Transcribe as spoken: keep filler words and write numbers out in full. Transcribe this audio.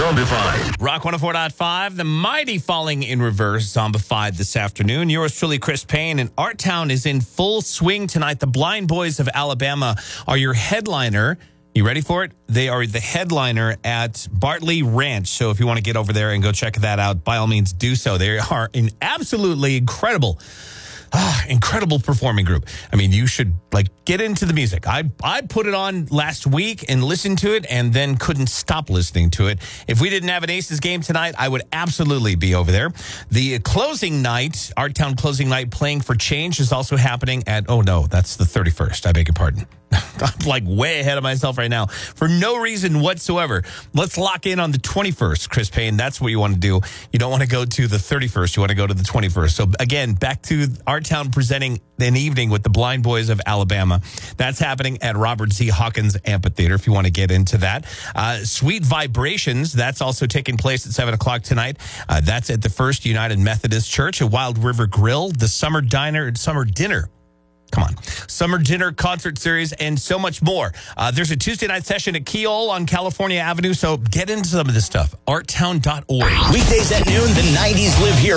Zombified. Rock one oh four point five, the mighty Falling in Reverse, Zombified this afternoon. Yours truly, Chris Payne, and Art Town is in full swing tonight. The Blind Boys of Alabama are your headliner. You ready for it? They are the headliner at Bartley Ranch. So if you want to get over there and go check that out, by all means do so. They are an absolutely incredible Ah, incredible performing group. I mean, you should like get into the music. I I put it on last week and listened to it and then couldn't stop listening to it. If we didn't have an Aces game tonight, I would absolutely be over there. The closing night, Art Town closing night, Playing for Change is also happening at, oh no, that's the thirty-first. I beg your pardon. I'm like way ahead of myself right now for no reason whatsoever. Let's lock in on the twenty-first, Chris Payne. That's what you want to do. You don't want to go to the thirty-first. You want to go to the twenty-first. So again, back to Art Town presenting an evening with the Blind Boys of Alabama. That's happening at Robert Z. Hawkins Amphitheater if you want to get into that. Uh, Sweet Vibrations, that's also taking place at seven o'clock tonight. Uh, that's at the First United Methodist Church at Wild River Grill, the Summer Diner, Summer Dinner. Come on. Summer Dinner Concert Series and so much more. Uh, there's a Tuesday night session at Keole on California Avenue, so get into some of this stuff. art town dot org. Weekdays at noon, the nineties live here.